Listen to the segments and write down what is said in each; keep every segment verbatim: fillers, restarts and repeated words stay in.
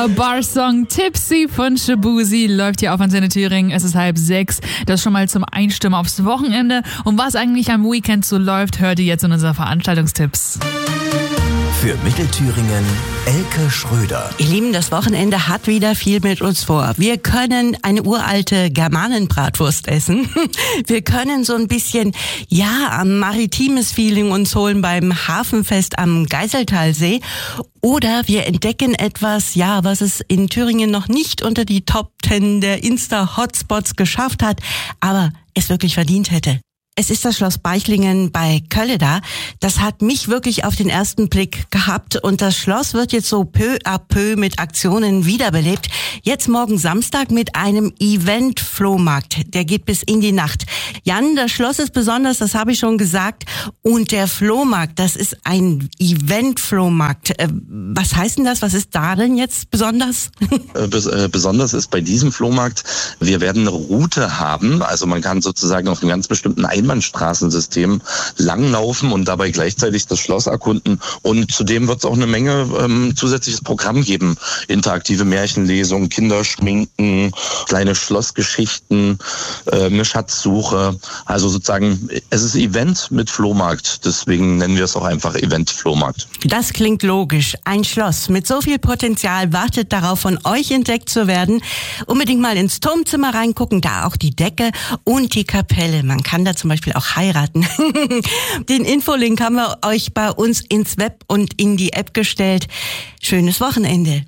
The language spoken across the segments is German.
Der Bar-Song Tipsy von Shaboozey läuft hier auf Antenne Thüringen. Es ist halb sechs. Das schon mal zum Einstimmen aufs Wochenende. Und was eigentlich am Weekend so läuft, hört ihr jetzt in unseren Veranstaltungstipps. Für Mittelthüringen Elke Schröder. Ihr Lieben, das Wochenende hat wieder viel mit uns vor. Wir können eine uralte Germanenbratwurst essen. Wir können so ein bisschen, ja, ein maritimes Feeling uns holen beim Hafenfest am Geiseltalsee. Oder wir entdecken etwas, ja, was es in Thüringen noch nicht unter die Top Ten der Insta-Hotspots geschafft hat, aber es wirklich verdient hätte. Es ist das Schloss Beichlingen bei Kölleda. Das hat mich wirklich auf den ersten Blick gehabt und das Schloss wird jetzt so peu à peu mit Aktionen wiederbelebt. Jetzt morgen Samstag mit einem Event-Flohmarkt. Der geht bis in die Nacht. Jan, das Schloss ist besonders, das habe ich schon gesagt. Und der Flohmarkt, das ist ein Event-Flohmarkt. Was heißt denn das? Was ist da denn jetzt besonders? Bes- äh, besonders ist bei diesem Flohmarkt, wir werden eine Route haben. Also man kann sozusagen auf einem ganz bestimmten Einbahnstraßensystem langlaufen und dabei gleichzeitig das Schloss erkunden. Und zudem wird es auch eine Menge ähm, zusätzliches Programm geben. Interaktive Märchenlesungen, Kinderschminken, kleine Schlossgeschichten, äh, eine Schatzsuche. Also sozusagen, es ist Event mit Flohmarkt. Deswegen nennen wir es auch einfach Event-Flohmarkt. Das klingt logisch. Ein Schloss mit so viel Potenzial wartet darauf, von euch entdeckt zu werden. Unbedingt mal ins Turmzimmer reingucken, da auch die Decke und die Kapelle. Man kann da zum Beispiel auch heiraten. Den Infolink haben wir euch bei uns ins Web und in die App gestellt. Schönes Wochenende.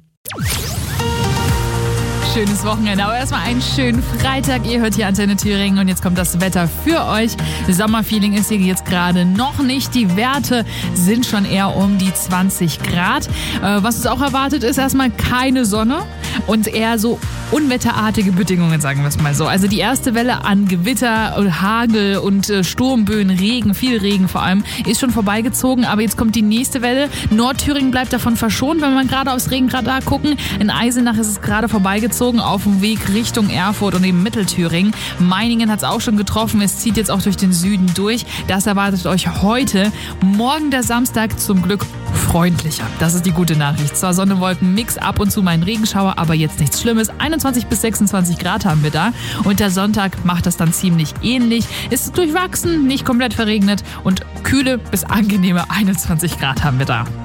Schönes Wochenende, aber erstmal einen schönen Freitag. Ihr hört hier Antenne Thüringen und jetzt kommt das Wetter für euch. Sommerfeeling ist hier jetzt gerade noch nicht. Die Werte sind schon eher um die zwanzig Grad. Äh, was uns auch erwartet, ist erstmal keine Sonne und eher so unwetterartige Bedingungen, sagen wir es mal so. Also die erste Welle an Gewitter, Hagel und äh, Sturmböen, Regen, viel Regen vor allem, ist schon vorbeigezogen. Aber jetzt kommt die nächste Welle. Nordthüringen bleibt davon verschont, wenn wir gerade aufs Regenradar gucken. In Eisenach ist es gerade vorbeigezogen auf dem Weg Richtung Erfurt und eben Mittelthüringen. Meiningen hat es auch schon getroffen. Es zieht jetzt auch durch den Süden durch. Das erwartet euch heute. Morgen der Samstag zum Glück freundlicher. Das ist die gute Nachricht. Zwar Sonne, Wolken, Mix, ab und zu mal ein Regenschauer, aber jetzt nichts Schlimmes. einundzwanzig bis sechsundzwanzig Grad haben wir da. Und der Sonntag macht das dann ziemlich ähnlich. Ist durchwachsen, nicht komplett verregnet und kühle bis angenehme einundzwanzig Grad haben wir da.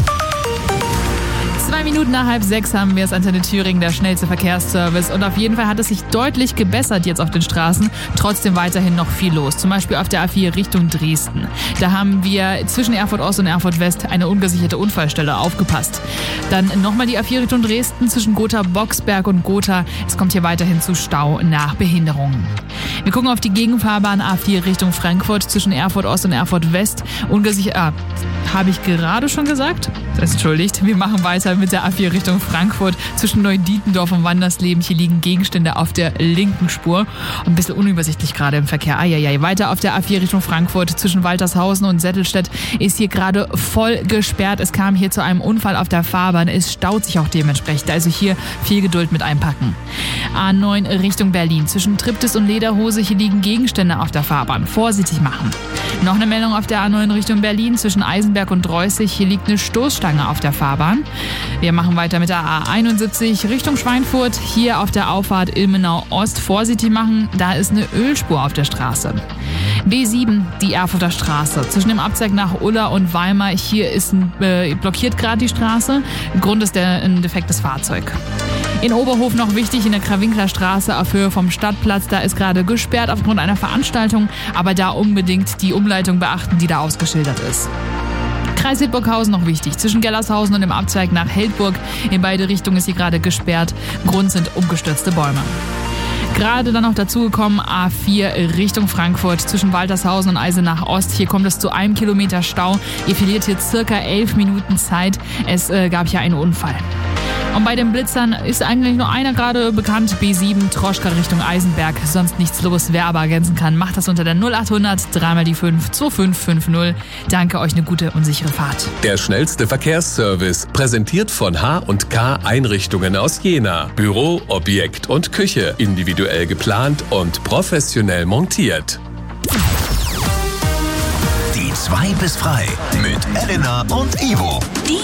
Zwei Minuten nach halb sechs haben wir es, Antenne Thüringen, der schnellste Verkehrsservice. Und auf jeden Fall hat es sich deutlich gebessert jetzt auf den Straßen. Trotzdem weiterhin noch viel los. Zum Beispiel auf der A vier Richtung Dresden. Da haben wir zwischen Erfurt Ost und Erfurt West eine ungesicherte Unfallstelle. Aufgepasst. Dann nochmal die A vier Richtung Dresden zwischen Gotha-Boxberg und Gotha. Es kommt hier weiterhin zu Stau nach Behinderungen. Wir gucken auf die Gegenfahrbahn A vier Richtung Frankfurt zwischen Erfurt Ost und Erfurt West. Ungesichert, ah, habe ich gerade schon gesagt? Entschuldigt. Wir machen weiter mit der A vier Richtung Frankfurt zwischen Neudietendorf und Wandersleben. Hier liegen Gegenstände auf der linken Spur. Ein bisschen unübersichtlich gerade im Verkehr. Eieiei. Weiter auf der A vier Richtung Frankfurt zwischen Waltershausen und Settelstedt ist hier gerade voll gesperrt. Es kam hier zu einem Unfall auf der Fahrbahn. Es staut sich auch dementsprechend. Also hier viel Geduld mit einpacken. A neun Richtung Berlin zwischen Triptis und Lederhose. Hier liegen Gegenstände auf der Fahrbahn. Vorsichtig machen. Noch eine Meldung auf der A neun Richtung Berlin zwischen Eisenberg und Dreußig. Hier liegt eine Stoßstange auf der Fahrbahn. Wir machen weiter mit der A einundsiebzig Richtung Schweinfurt. Hier auf der Auffahrt Ilmenau Ost vorsichtig machen. Da ist eine Ölspur auf der Straße. B sieben, die Erfurter Straße. Zwischen dem Abzweig nach Ulla und Weimar. Hier ist ein, äh, blockiert gerade die Straße. Grund ist der, ein defektes Fahrzeug. In Oberhof noch wichtig, in der Krawinkeler Straße auf Höhe vom Stadtplatz. Da ist gerade gesperrt aufgrund einer Veranstaltung. Aber da unbedingt die Umleitung beachten, die da ausgeschildert ist. Kreis Hildburghausen noch wichtig. Zwischen Gellershausen und dem Abzweig nach Heldburg. In beide Richtungen ist hier gerade gesperrt. Grund sind umgestürzte Bäume. Gerade dann noch dazugekommen A vier Richtung Frankfurt zwischen Waltershausen und Eisenach Ost. Hier kommt es zu einem Kilometer Stau. Ihr verliert hier circa elf Minuten Zeit. Es äh, gab hier einen Unfall. Und bei den Blitzern ist eigentlich nur einer gerade bekannt. B sieben, Troschka Richtung Eisenberg. Sonst nichts los. Wer aber ergänzen kann, macht das unter der null achthundert dreimal die fünf zwei fünf fünf null. Danke, euch eine gute und sichere Fahrt. Der schnellste Verkehrsservice, präsentiert von H und K Einrichtungen aus Jena. Büro, Objekt und Küche. Individuell geplant und professionell montiert. Die zwei bis frei mit Elena und Ivo. Die